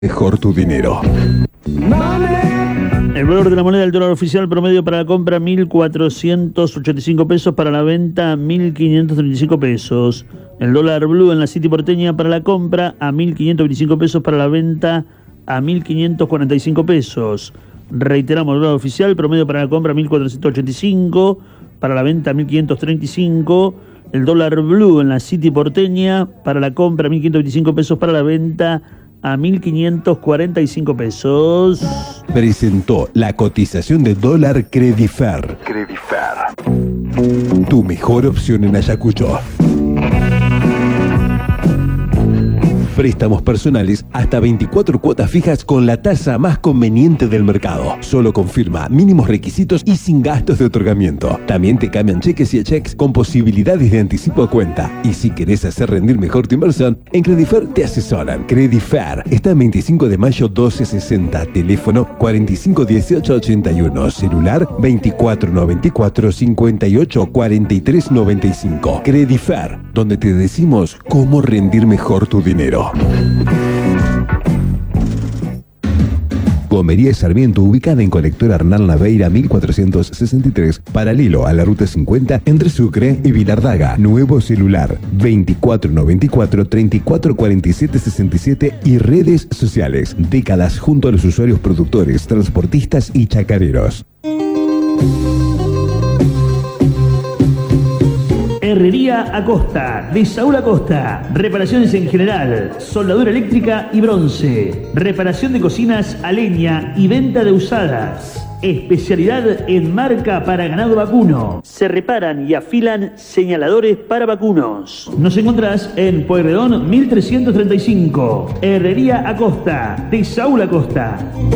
Mejor tu dinero. El valor de la moneda del dólar oficial promedio para la compra 1.485 pesos, para la venta 1.535 pesos. El dólar blue en la City porteña para la compra a 1.525 pesos, para la venta a 1.545 pesos. Reiteramos, el dólar oficial promedio para la compra 1.485, para la venta 1.535. El dólar blue en la City porteña para la compra 1.525 pesos, para la venta a 1.545 pesos. Presentó la cotización de dólar Credifer. Tu mejor opción en Ayacucho. Préstamos personales hasta 24 cuotas fijas con la tasa más conveniente del mercado. Solo confirma mínimos requisitos y sin gastos de otorgamiento. También te cambian cheques y cheques con posibilidades de anticipo a cuenta. Y si querés hacer rendir mejor tu inversión, en Credifer te asesoran. Credifer está en 25 de mayo 1260. Teléfono 451881. Celular 2494 58 43 95. Credifer, donde te decimos cómo rendir mejor tu dinero. Comería Sarmiento, ubicada en Colector Arnal Naveira 1463, paralelo a la Ruta 50 entre Sucre y Vilardaga. Nuevo celular 2494 34 47 67 y redes sociales. Décadas junto a los usuarios, productores, transportistas y chacareros. Herrería Acosta, de Saúl Acosta. Reparaciones en general, soldadura eléctrica y bronce. Reparación de cocinas a leña y venta de usadas. Especialidad en marca para ganado vacuno. Se reparan y afilan señaladores para vacunos. Nos encontrás en Pueyrredón 1335. Herrería Acosta, de Saúl Acosta.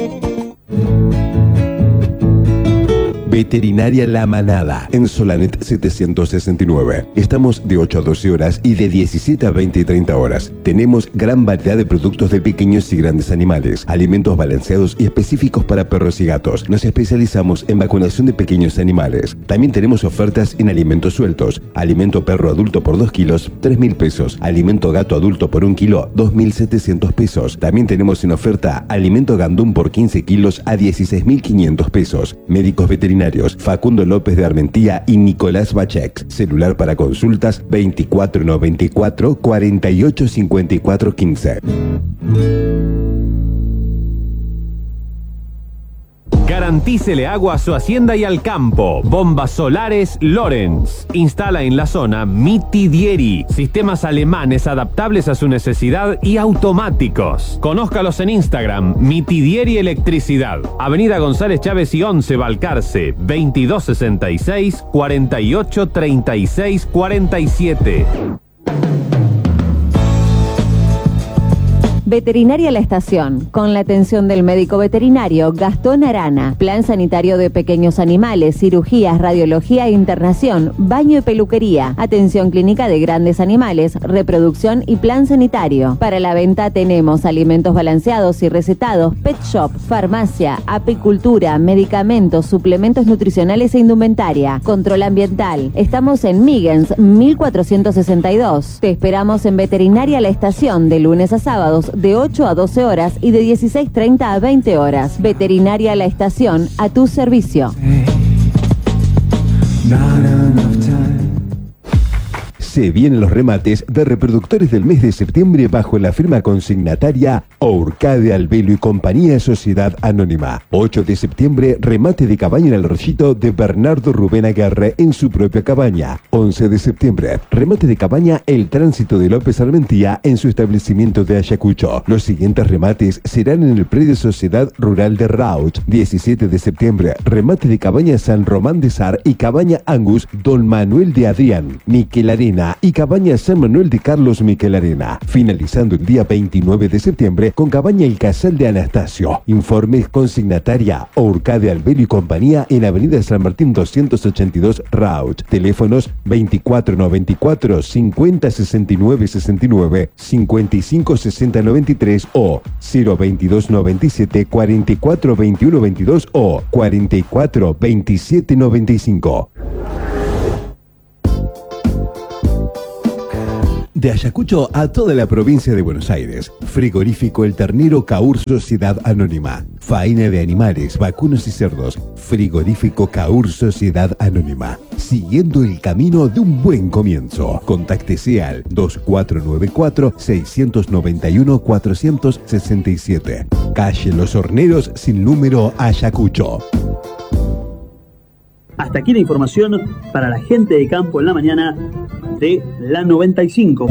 Veterinaria La Manada, en Solanet 769. Estamos de 8 a 12 horas y de 17 a 20 y 30 horas. Tenemos gran variedad de productos de pequeños y grandes animales, alimentos balanceados y específicos para perros y gatos. Nos especializamos en vacunación de pequeños animales. También tenemos ofertas en alimentos sueltos. Alimento perro adulto por 2 kilos, 3.000 pesos. Alimento gato adulto por 1 kilo, 2.700 pesos. También tenemos en oferta alimento gandum por 15 kilos a 16.500 pesos. Médicos veterinarios Facundo López de Armentía y Nicolás Bachek. Celular para consultas 2494 48 54 15. Garantícele agua a su hacienda y al campo. Bombas solares Lorenz. Instala en la zona Mitidieri. Sistemas alemanes adaptables a su necesidad y automáticos. Conózcalos en Instagram, Mitidieri Electricidad. Avenida González Chávez y 11 Balcarce, 2266 48 36 47. Veterinaria La Estación, con la atención del médico veterinario Gastón Arana. Plan sanitario de pequeños animales, cirugías, radiología e internación, baño y peluquería. Atención clínica de grandes animales, reproducción y plan sanitario. Para la venta tenemos alimentos balanceados y recetados, pet shop, farmacia, apicultura, medicamentos, suplementos nutricionales e indumentaria. Control ambiental. Estamos en Migens 1462. Te esperamos en Veterinaria La Estación de lunes a sábados de 8 a 12 horas y de 16:30 a 20 horas. Veterinaria La Estación, a tu servicio. Se vienen los remates de reproductores del mes de septiembre bajo la firma consignataria Orcade Albelo y Compañía Sociedad Anónima. 8 de septiembre, remate de cabaña en el Rollito de Bernardo Rubén Aguerre en su propia cabaña. 11 de septiembre, remate de cabaña El Tránsito de López Armentía en su establecimiento de Ayacucho. Los siguientes remates serán en el predio Sociedad Rural de Rauch. 17 de septiembre, remate de cabaña San Román de Sar y cabaña Angus Don Manuel de Adrián, Miquel Arena y cabaña San Manuel de Carlos Miquel Arena. Finalizando el día 29 de septiembre con cabaña El Casal de Anastasio. Informes consignataria Orcade Albelo y Compañía en Avenida San Martín 282 Rauch. Teléfonos 2494 50 69 69, 55 60 93 o 022 97 44 21 22 o 44 27 95. De Ayacucho a toda la provincia de Buenos Aires. Frigorífico El Ternero Caur Sociedad Anónima. Faena de animales, vacunos y cerdos. Frigorífico Caur Sociedad Anónima. Siguiendo el camino de un buen comienzo. Contáctese al 2494-691-467. Calle Los Horneros sin número, Ayacucho. Hasta aquí la información para la gente de campo en la mañana de la 95.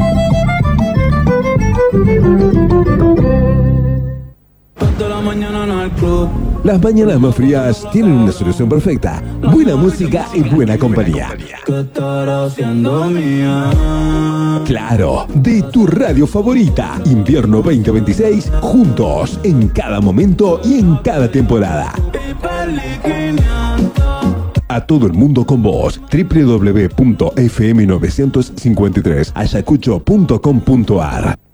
Las mañanas más frías tienen una solución perfecta. Buena música y buena compañía. Claro, de tu radio favorita. Invierno 2026, juntos, en cada momento y en cada temporada. A todo el mundo con vos. www.fm953ayacucho.com.ar